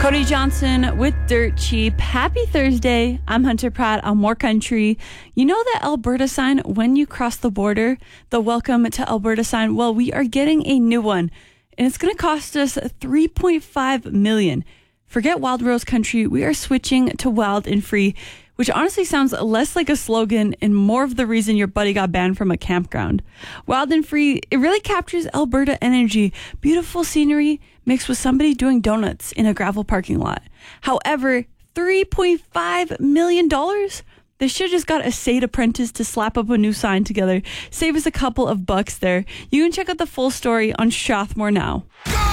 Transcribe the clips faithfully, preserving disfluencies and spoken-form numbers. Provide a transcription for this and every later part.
Cody Johnson with Dirt Cheap. Happy Thursday. I'm Hunter Pratt on More Country. You know the Alberta sign when you cross the border? The Welcome to Alberta sign? Well, we are getting a new one, and it's going to cost us three point five million dollars. Forget Wild Rose Country. We are switching to Wild and Free, which honestly sounds less like a slogan and more of the reason your buddy got banned from a campground. Wild and Free, it really captures Alberta energy. Beautiful scenery mixed with somebody doing donuts in a gravel parking lot. However, three point five million dollars? They should have just got a State apprentice to slap up a new sign together. Save us a couple of bucks there. You can check out the full story on Strathmore now.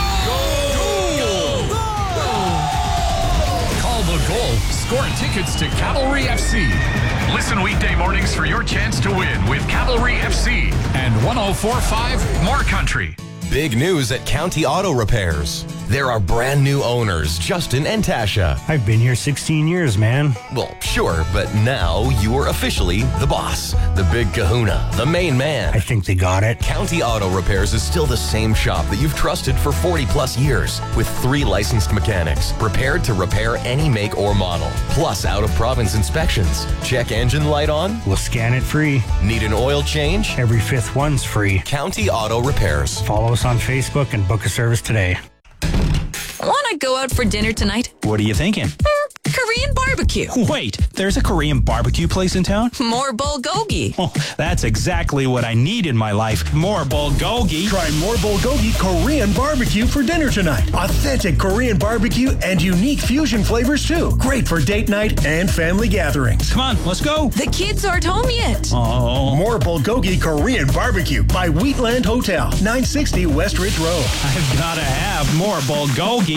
Goal. Score tickets to Cavalry F C. Listen weekday mornings for your chance to win with Cavalry F C and one oh four point five More Country. Big news at County Auto Repairs. There are brand new owners, Justin and Tasha. I've been here sixteen years, man. Well, sure, but now you are officially the boss, the big kahuna, the main man. I think they got it. County Auto Repairs is still the same shop that you've trusted for forty plus years, with three licensed mechanics, prepared to repair any make or model, plus out-of-province inspections. Check engine light on? We'll scan it free. Need an oil change? Every fifth one's free. County Auto Repairs. Follow us on Facebook and book a service today. Want to go out for dinner tonight? What are you thinking? Korean barbecue. Wait, there's a Korean barbecue place in town? More bulgogi. Oh, that's exactly what I need in my life. More bulgogi. Try more bulgogi Korean barbecue for dinner tonight. Authentic Korean barbecue and unique fusion flavors too. Great for date night and family gatherings. Come on, let's go. The kids aren't home yet. Oh. More bulgogi Korean barbecue by Wheatland Hotel, nine sixty West Ridge Road. I've got to have more bulgogi.